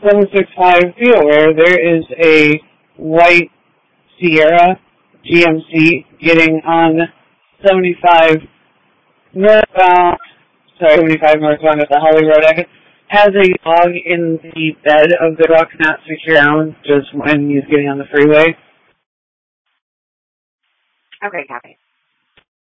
765, be aware there is a white Sierra GMC getting on 75 northbound, 75 northbound at the Hollywood exit. Has a dog in the bed of the truck, not secure down, just when he's getting on the freeway. Okay, copy.